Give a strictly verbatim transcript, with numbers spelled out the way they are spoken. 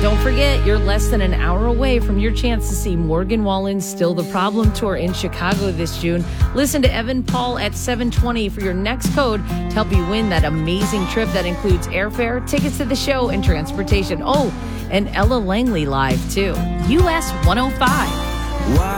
don't forget, you're less than an hour away from your chance to see Morgan Wallen's Still the Problem tour in Chicago this June. Listen to Evan Paul at seven twenty for your next code to help you win that amazing trip that includes airfare, tickets to the show, and transportation. Oh, and Ella Langley live, too. U S one oh five.